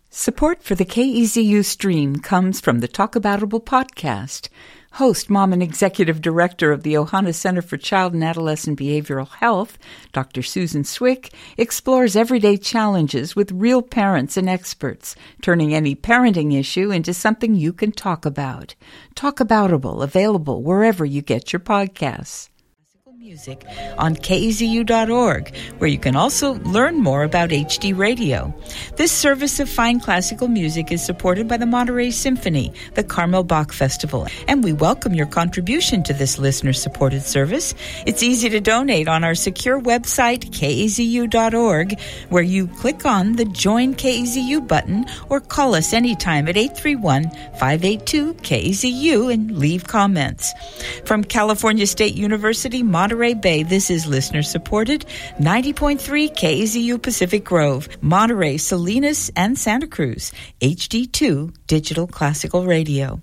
Support for the KEZU stream comes from the Talkaboutable podcast. Host, mom, and executive director of the Ohana Center for Child and Adolescent Behavioral Health, Dr. Susan Swick, explores everyday challenges with real parents and experts, turning any parenting issue into something you can talk about. Talkaboutable, available wherever you get your podcasts. Music on KEZU.org, where you can also learn more about HD radio. This service of fine classical music is supported by the Monterey Symphony, the Carmel Bach Festival, and we welcome your contribution to this listener-supported service. It's easy to donate on our secure website, KEZU.org, where you click on the Join KEZU button or call us anytime at 831-582-KEZU and leave comments. From California State University, Monterey Bay, this is listener-supported 90.3 KEZU Pacific Grove, Monterey, Salinas, and Santa Cruz, HD2 Digital Classical Radio.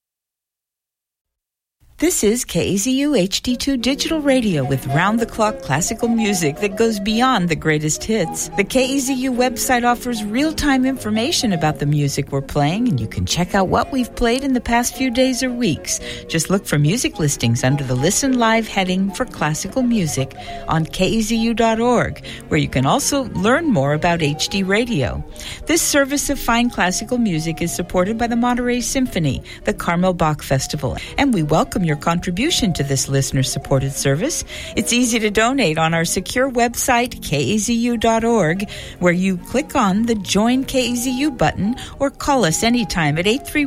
This is KEZU HD2 Digital Radio with round-the-clock classical music that goes beyond the greatest hits. The KEZU website offers real-time information about the music we're playing, and you can check out what we've played in the past few days or weeks. Just look for music listings under the Listen Live heading for classical music on KEZU.org, where you can also learn more about HD radio. This service of fine classical music is supported by the Monterey Symphony, the Carmel Bach Festival, and we welcome your contribution to this listener-supported service. It's easy to donate on our secure website, KEZU.org, where you click on the Join KEZU button or call us anytime at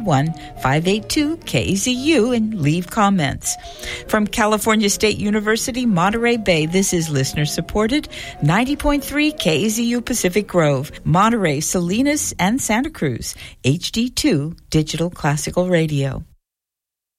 831-582-KEZU and leave comments. From California State University, Monterey Bay, this is listener-supported 90.3 KEZU Pacific Grove, Monterey, Salinas, and Santa Cruz, HD2 Digital Classical Radio.